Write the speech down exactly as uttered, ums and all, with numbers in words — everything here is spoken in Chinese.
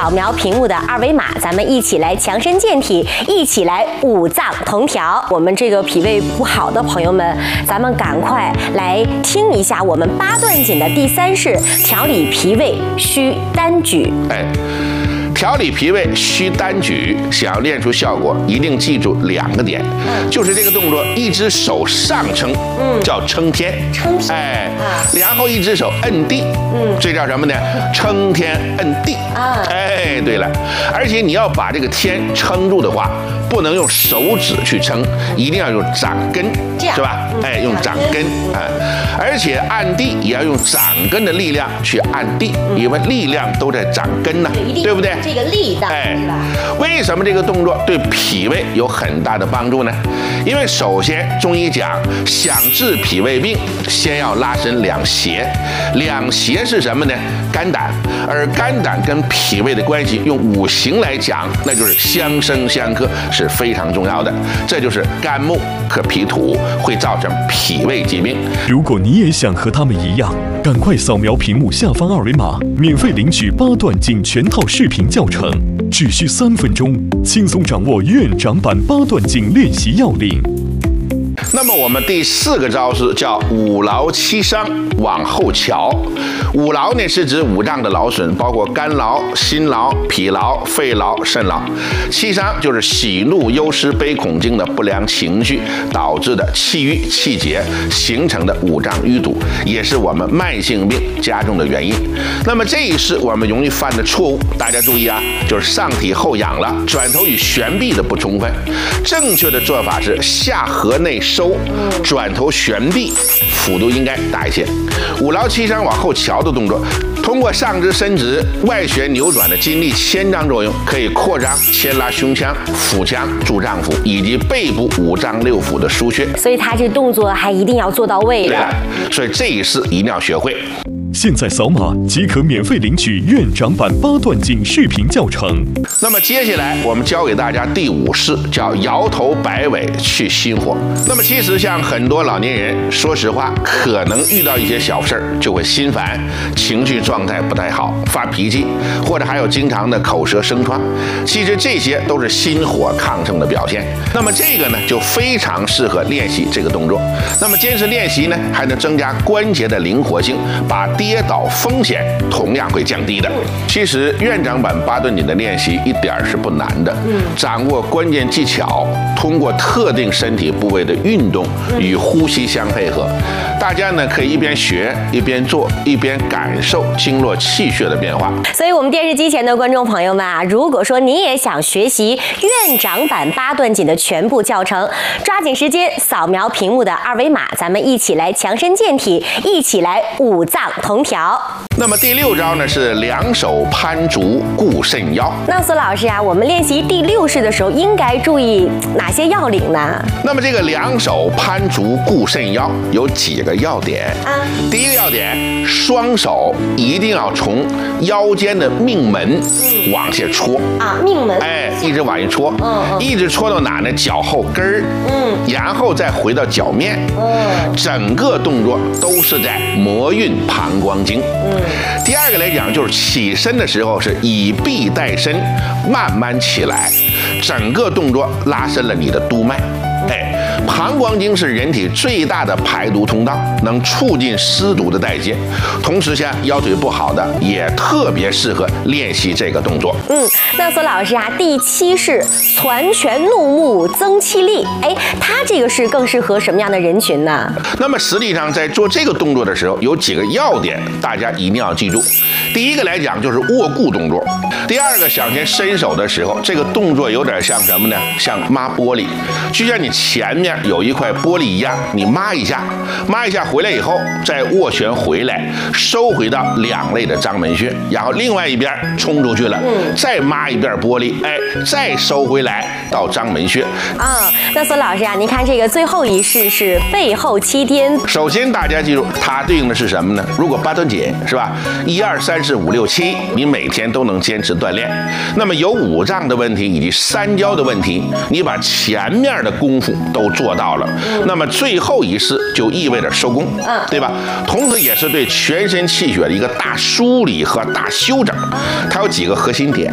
扫描屏幕的二维码，咱们一起来强身健体，一起来五脏同调。我们这个脾胃不好的朋友们，咱们赶快来听一下我们八段锦的第三式：调理脾胃需单举。 哎。调理脾胃需单举，想要练出效果，一定记住两个点，嗯、就是这个动作，一只手上撑，嗯，叫撑天， 撑天， 哎，啊、然后一只手摁地，嗯，这叫什么呢？撑天摁地，啊，哎，对了，而且你要把这个天撑住的话，不能用手指去撑，一定要用掌根，是吧？嗯、哎，用掌根，啊、嗯，而且按地也要用掌根的力量去按地，嗯、因为力量都在掌根呢，对, 对不对？ 这个力道， 哎，为什么这个动作对脾胃有很大的帮助呢？因为首先中医讲，想治脾胃病，先要拉伸两胁。两胁是什么呢？肝胆。而肝胆跟脾胃的关系，用五行来讲，那就是相生相克，是非常重要的。这就是肝木克脾土，会造成脾胃疾病。 如果你也想和他们一样，赶快扫描屏幕下方二维码，免费领取八段锦全套视频教程，只需三分钟，轻松掌握院长版八段锦练习要领。 那么我们第四个招式叫五劳七伤往后瞧。五劳呢是指五脏的劳损，包括肝劳、心劳、脾劳、肺劳、肾劳。七伤就是喜怒忧思悲恐惊的不良情绪导致的气郁气结形成的五脏淤堵，也是我们慢性病加重的原因。那么这一式我们容易犯的错误，大家注意啊，就是上体后仰了，转头与旋臂的不充分。正确的做法是下颌内收，转头旋臂，幅度应该大一些。五劳七伤往后瞧的动作，通过上肢伸直、外旋扭转的筋力牵张作用，可以扩张、牵拉胸腔、腹腔、助脏腑以及背部五脏六腑的腧穴。 所以他这动作还一定要做到位。 对了，所以这一式一定要学会。 现在扫码即可免费领取院长版八段锦视频教程。 那么接下来我们教给大家第五式，叫摇头摆尾去心火。那么其实像很多老年人，说实话，可能遇到一些小事儿就会心烦，情绪状态不太好，发脾气，或者还有经常的口舌生疮。其实这些都是心火亢盛的表现。那么这个呢，就非常适合练习这个动作。那么坚持练习呢，还能增加关节的灵活性，把跌倒风险同样会降低的。其实院长版八段锦的练习一点是不难的，掌握关键技巧，通过特定身体部位的运动与呼吸相配合，大家呢可以一边学一边做，一边感受经络气血的变化。 所以我们电视机前的观众朋友们啊，如果说你也想学习院长版八段锦的全部教程，抓紧时间扫描屏幕的二维码，咱们一起来强身健体，一起来五脏同调。 那么第六招呢是两手攀足固肾腰。 那苏老师啊，我们练习第六式的时候应该注意哪些要领呢？ 那么这个两手攀足固肾腰有几个要点啊？第一个要点，双手一定要从腰间的命门往下戳啊，命门， 哎，一直往下戳，嗯嗯，一直戳到哪呢？脚后跟儿，嗯，然后再回到脚面，嗯，整个动作都是在摩运膀胱经。嗯，第二个来讲就是起身的时候是以臂带身，慢慢起来，整个动作拉伸了你的督脉。哎，膀胱经是人体最大的排毒通道，能促进湿毒的代谢。同时，像腰腿不好的，也特别适合练习这个动作。 嗯，那苏老师啊，第七式攒拳怒目增气力，哎，它这个是更适合什么样的人群呢？ 那么实际上在做这个动作的时候，有几个要点，大家一定要记住。第一个来讲就是握固动作，第二个向前伸手的时候，这个动作有点像什么呢？像抹玻璃，就像你前面有一块玻璃一样，你抹一下，抹一下回来以后，再握拳回来，收回到两肋的章门穴，然后另外一边冲出去了，嗯，再抹一遍玻璃，哎，再收回来到章门穴。 啊、哦，那苏老师啊，您看这个最后一式是背后七颠。 首先大家记住，它对应的是什么呢？如果八段锦是吧？一二三四五六七，你每天都能坚持锻炼。那么有五脏的问题以及三焦的问题，你把前面的功夫都做到了，嗯，那么最后一式就意味着收工，嗯，对吧？同时也是对全身气血的一个大梳理和大修整。它有几个核心点，